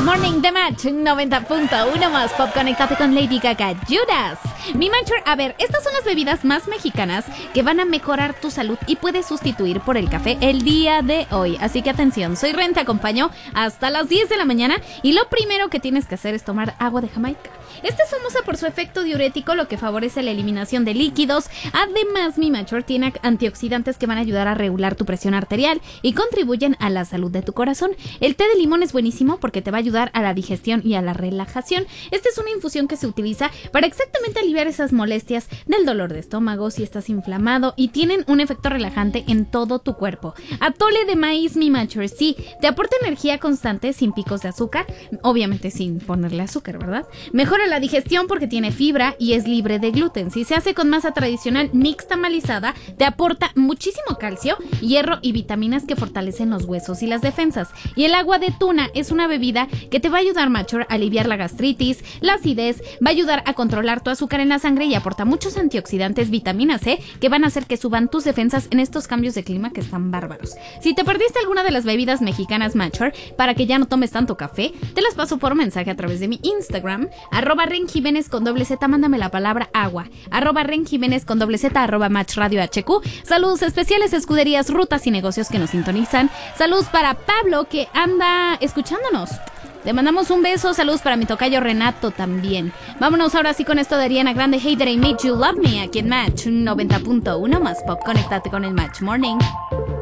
Morning de Match 90.1 más pop. Conéctate con Lady Gaga, Judas. Mi Matcher, a ver, estas son las bebidas más mexicanas que van a mejorar tu salud y puedes sustituir por el café el día de hoy. Así que atención, soy Ren, te acompaño hasta las 10 de la mañana y lo primero que tienes que hacer es tomar agua de Jamaica. Esta es famosa por su efecto diurético, lo que favorece la eliminación de líquidos. Además, Mi Matcher tiene antioxidantes que van a ayudar a regular tu presión arterial y contribuyen a la salud de tu corazón. El té de limón es buenísimo porque te va a ayudar a la digestión y a la relajación. Esta es una infusión que se utiliza para exactamente aliviar esas molestias del dolor de estómago si estás inflamado, y tienen un efecto relajante en todo tu cuerpo. Atole de maíz Mi Matcher, sí, te aporta energía constante sin picos de azúcar, obviamente sin ponerle azúcar, ¿verdad? Mejora la digestión porque tiene fibra y es libre de gluten. Si se hace con masa tradicional nixtamalizada, te aporta muchísimo calcio, hierro y vitaminas que fortalecen los huesos y las defensas. Y el agua de tuna es una bebida que te va a ayudar, Matcher, a aliviar la gastritis, la acidez, va a ayudar a controlar tu azúcar en la sangre y aporta muchos antioxidantes, vitamina C, que van a hacer que suban tus defensas en estos cambios de clima que están bárbaros. Si te perdiste alguna de las bebidas mexicanas, Matcher, para que ya no tomes tanto café, te las paso por mensaje a través de mi Instagram, @RenJiménez con doble Z, mándame la palabra agua, @RenJiménez con doble Z, @Match Radio HQ. Saludos especiales, escuderías, rutas y negocios que nos sintonizan. Saludos para Pablo, que anda escuchándonos. Le mandamos un beso. Saludos para mi tocayo Renato también. Vámonos ahora sí con esto de Ariana Grande, Hey That I Made You Love Me, aquí en Match 90.1 más pop. Conéctate con el Match Morning.